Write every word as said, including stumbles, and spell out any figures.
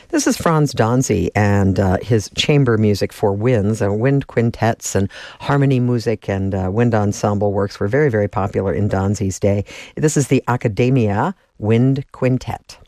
This is Franz Danzi and uh, his chamber music for winds, and wind quintets and harmony music and uh, wind ensemble works were very, very popular in Danzi's day. This is the Academia Wind Quintet.